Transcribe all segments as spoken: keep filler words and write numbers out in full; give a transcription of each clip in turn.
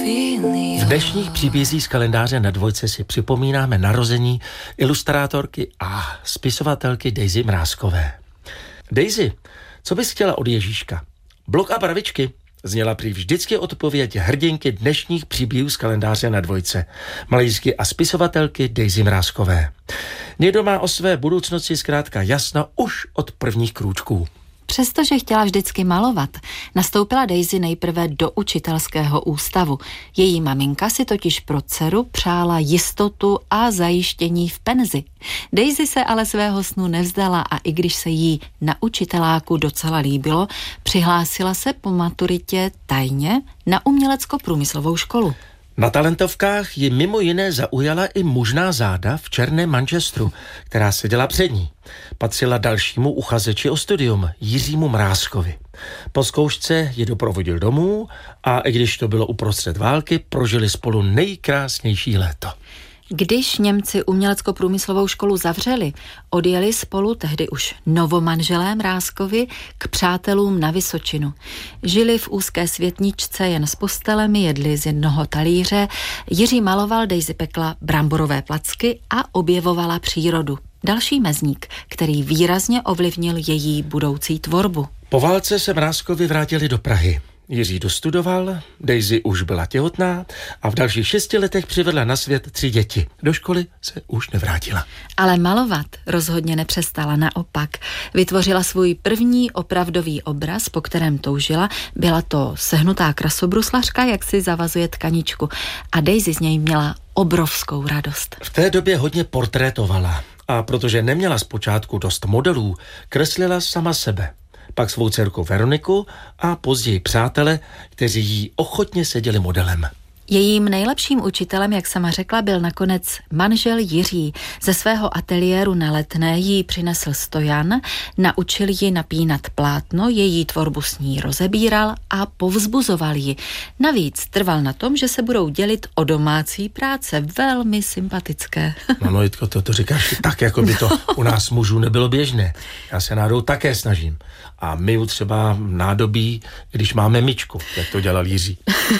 V dnešních příbězích z kalendáře na dvojce si připomínáme narození ilustrátorky a spisovatelky Daisy Mrázkové. Daisy, co bys chtěla od Ježíška? Blok a barvičky? Zněla prý vždycky odpověď hrdinky dnešních příběhů z kalendáře na dvojce, malířky a spisovatelky Daisy Mrázkové. Někdo má o své budoucnosti zkrátka jasno už od prvních krůčků. Přestože chtěla vždycky malovat, nastoupila Daisy nejprve do učitelského ústavu. Její maminka si totiž pro dceru přála jistotu a zajištění v penzi. Daisy se ale svého snu nevzdala a i když se jí na učiteláku docela líbilo, přihlásila se po maturitě tajně na umělecko-průmyslovou školu. Na talentovkách ji mimo jiné zaujala i mužná záda v černém Manchesteru, která seděla před ní. Patřila dalšímu uchazeči o studium, Jiřímu Mrázkovi. Po zkoušce ji doprovodil domů a i když to bylo uprostřed války, prožili spolu nejkrásnější léto. Když Němci umělecko-průmyslovou školu zavřeli, odjeli spolu tehdy už novomanželé Mrázkovi k přátelům na Vysočinu. Žili v úzké světničce jen s postelemi, jedli z jednoho talíře. Jiří maloval, Daisy pekla bramborové placky a objevovala přírodu. Další mezník, který výrazně ovlivnil její budoucí tvorbu. Po válce se Mrázkovi vrátili do Prahy. Jiří dostudoval, Daisy už byla těhotná a v dalších šesti letech přivedla na svět tři děti. Do školy se už nevrátila. Ale malovat rozhodně nepřestala, naopak. Vytvořila svůj první opravdový obraz, po kterém toužila. Byla to sehnutá krasobruslařka, jak si zavazuje tkaničku. A Daisy z něj měla obrovskou radost. V té době hodně portrétovala a protože neměla zpočátku dost modelů, kreslila sama sebe. Pak svou dcerku Veroniku a později přátele, kteří jí ochotně seděli modelem. Jejím nejlepším učitelem, jak sama řekla, byl nakonec manžel Jiří. Ze svého ateliéru na Letné jí přinesl stojan, naučil ji napínat plátno, její tvorbu s ní rozebíral a povzbuzoval ji. Navíc trval na tom, že se budou dělit o domácí práce, velmi sympatické. No, no, Jitko, to, to říkáš tak, jako by to u nás mužů nebylo běžné. Já se nádou také snažím. A my třeba nádobí, když máme myčku, jak to dělal Jiří.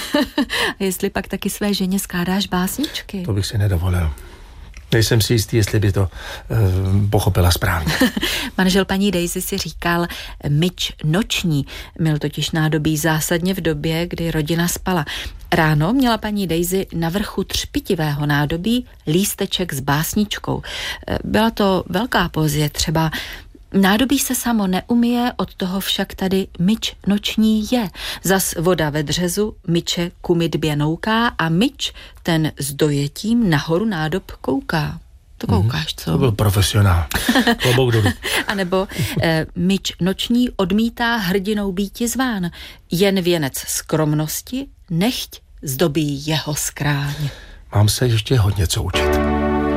A jestli pak taky své ženě skládáš básničky? To bych si nedovolil. Nejsem si jistý, jestli by to uh, pochopila správně. Manžel paní Daisy si říkal myč noční. Měl totiž nádobí zásadně v době, kdy rodina spala. Ráno měla paní Daisy na vrchu třpitivého nádobí lísteček s básničkou. Byla to velká poezie, třeba nádobí se samo neumije, od toho však tady myč noční je. Zas voda ve dřezu myče ku mytbě nouká a myč ten s dojetím nahoru nádob kouká. To koukáš, co? To byl profesionál. Klobouk dolů. A nebo e, myč noční odmítá hrdinou býti zván. Jen věnec skromnosti nechť zdobí jeho skráň. Mám se ještě hodně co učit.